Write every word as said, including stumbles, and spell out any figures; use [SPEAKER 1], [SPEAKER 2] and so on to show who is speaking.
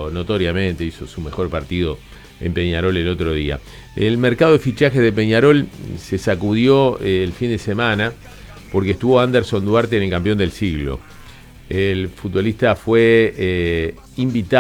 [SPEAKER 1] pero notoriamente hizo su mejor partido en Peñarol el otro día. El mercado de fichajes de Peñarol se sacudió eh, el fin de semana porque estuvo Anderson Duarte en el campeón del siglo. El futbolista fue eh, invitado